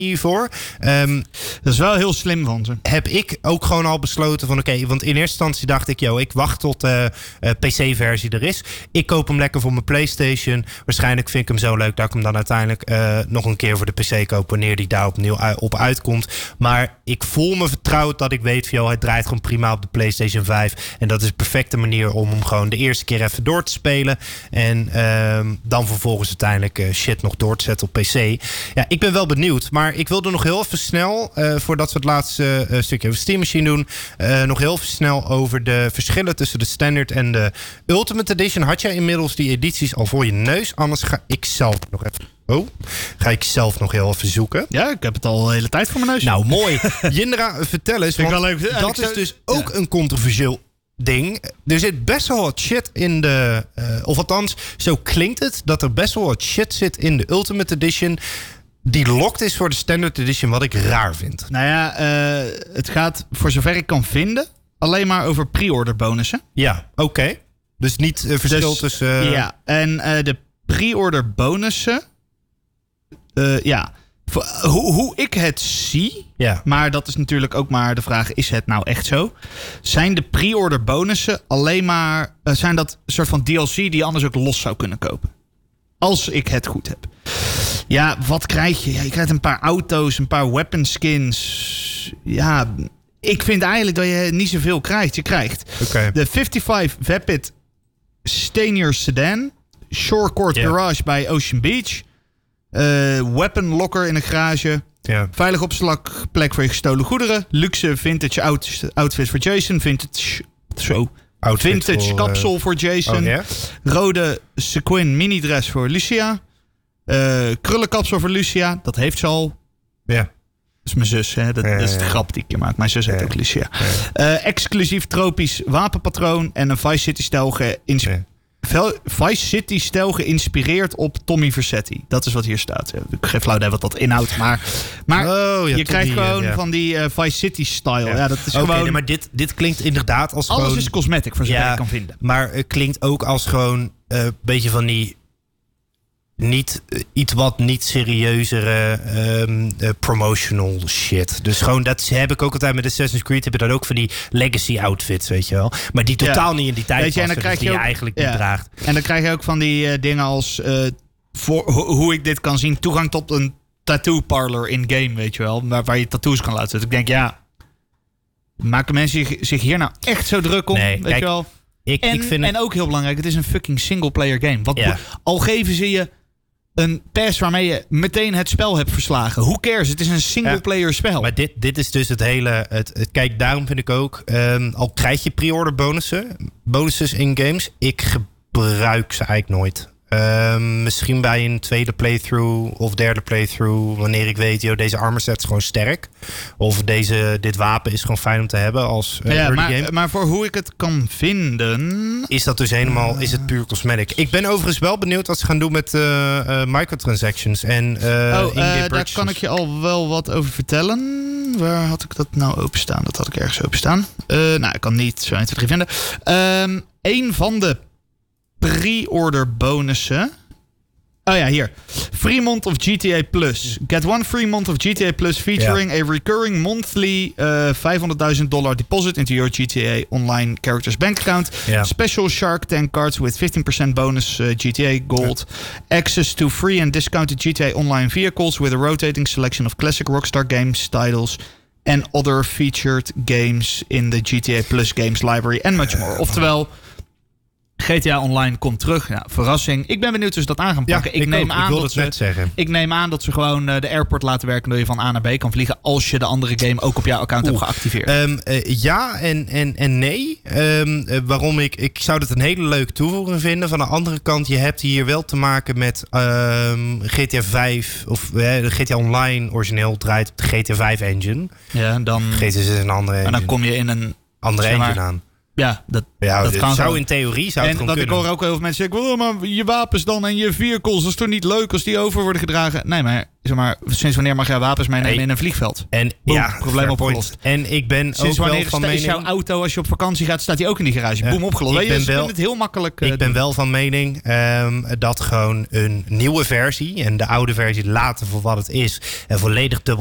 hiervoor. Dat is wel heel slim van ze. Heb ik ook gewoon al besloten van oké, want in eerste instantie dacht ik, ik wacht tot de PC-versie er is. Ik koop hem lekker voor mijn PlayStation. Waarschijnlijk vind ik hem zo leuk dat ik hem dan uiteindelijk nog een keer voor de PC koop wanneer die daar opnieuw op uitkomt. Maar ik voel me vertrouwd dat ik weet van, het draait gewoon prima op de PlayStation 5. En dat is een perfecte manier om hem gewoon de eerste keer even door te spelen. En dan vervolgens uiteindelijk shit nog door te zetten op PC. Ja, ik ben wel benieuwd. Maar ik wilde nog heel even snel, voordat we het laatste stukje over Steam Machine doen, nog heel even snel over de verschillen tussen de Standard en de Ultimate Edition. Had jij inmiddels die edities al voor je neus? Anders ga ik zelf nog even... heel even zoeken. Ja, ik heb het al de hele tijd voor mijn neus. Nou, mooi. Jindra, vertel eens. Dat is dus ook een controversieel ding. Er zit best wel wat shit in de... of althans, zo klinkt het, dat er best wel wat shit zit in de Ultimate Edition die locked is voor de Standard Edition, wat ik raar vind. Nou ja, het gaat, voor zover ik kan vinden, alleen maar over pre-order bonussen. Ja, oké. Dus niet verschil tussen... Ja, en de pre-order bonussen... Hoe ik het zie, maar dat is natuurlijk ook maar de vraag, is het nou echt zo? Zijn de pre-order bonussen alleen maar... zijn dat een soort van DLC die je anders ook los zou kunnen kopen? Als ik het goed heb. Ja, wat krijg je? Ja, je krijgt een paar auto's, een paar weapon skins. Ja, ik vind eigenlijk dat je niet zoveel krijgt. Je krijgt de 55 Vapid Stanier Sedan, Shorecourt Garage bij Ocean Beach, weapon locker in een garage, veilig opslagplek voor je gestolen goederen, luxe vintage outfit voor Jason, vintage kapsel voor Jason, rode sequin minidress voor Lucia, krullenkapsel voor Lucia, dat heeft ze al. Ja. Dat is mijn zus, hè? Dat is de grap die ik maak. Mijn zus heet ook Lucia. Exclusief tropisch wapenpatroon en een Vice City stijl geïnspireerd op Tommy Vercetti. Dat is wat hier staat. Ik geef flauw idee wat dat inhoudt. Maar je krijgt gewoon van die Vice City style. Ja, dat is gewoon... Nee, maar dit klinkt inderdaad als alles gewoon... is cosmetic, voor zover ik kan vinden. Maar het klinkt ook als gewoon een beetje van die... iets wat niet serieuzere promotional shit. Dus gewoon, dat heb ik ook altijd met Assassin's Creed. Heb je dan ook van die legacy outfits, weet je wel. Maar die totaal niet in die tijd passen, dus die je eigenlijk niet draagt. En dan krijg je ook van die dingen als... hoe ik dit kan zien, toegang tot een tattoo parlor in-game, weet je wel. Waar je tattoos kan laten zetten. Ik denk, maken mensen zich hier nou echt zo druk om? Nee, weet je wel? En ook heel belangrijk, het is een fucking single-player game. Al geven ze je een pass waarmee je meteen het spel hebt verslagen. Who cares? Het is een single-player spel. Maar dit is dus het hele... Kijk, daarom vind ik ook... al krijg je pre-order bonuses in games. Ik gebruik ze eigenlijk nooit. Misschien bij een tweede playthrough of derde playthrough, wanneer ik weet, deze armor set is gewoon sterk. Of dit wapen is gewoon fijn om te hebben als early game. Maar voor hoe ik het kan vinden... is dat dus helemaal, is het puur cosmetic. Ik ben overigens wel benieuwd wat ze gaan doen met microtransactions en daar kan ik je al wel wat over vertellen. Waar had ik dat nou openstaan? Dat had ik ergens openstaan. Ik kan niet zo 1, 2, 3 vinden. Een van de pre-order bonussen. Oh ja, hier. Free month of GTA Plus. Get one free month of GTA Plus featuring a recurring monthly $500,000 deposit into your GTA Online characters bank account. Special Shark Tank cards with 15% bonus GTA Gold. Access to free and discounted GTA Online vehicles with a rotating selection of classic Rockstar Games titles and other featured games in the GTA Plus games library and much more. Oftewel, GTA Online komt terug. Ja, verrassing. Ik ben benieuwd hoe ze dat aan gaan pakken. Ik neem aan dat ze gewoon de airport laten werken, dat je van A naar B kan vliegen als je de andere game ook op jouw account hebt geactiveerd. Ja en nee. Waarom ik zou dat een hele leuke toevoeging vinden. Van de andere kant, je hebt hier wel te maken met GTA 5 of de GTA Online origineel draait op de GTA 5 engine. Ja, dan GTA 6 is een andere engine. En dan kom je in een andere engine aan. Ja, dat kan zou zo. in theorie zou het en gewoon ik hoor ook heel veel mensen zeggen... maar je wapens dan en je vehicles, dat is toch niet leuk als die over worden gedragen? Nee, maar zeg maar, sinds wanneer mag jij wapens meenemen in een vliegveld? En probleem opgelost. En ik ben sinds ook wanneer wel van mening... jouw auto, als je op vakantie gaat, staat die ook in die garage? Boom, opgelost. Ik ben het heel makkelijk... ik ben wel van mening dat gewoon een nieuwe versie... en de oude versie laten voor wat het is... en volledig